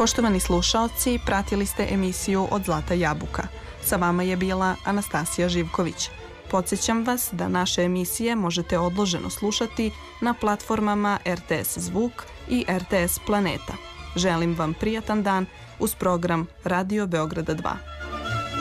Poštovani slušaoci, pratili ste emisiju Od Zlata jabuka. Sa vama je bila Anastasija Živković. Podsjećam vas da naše emisije možete odloženo slušati na platformama RTS Zvuk i RTS Planeta. Želim vam prijatan dan uz program Radio Beograda 2.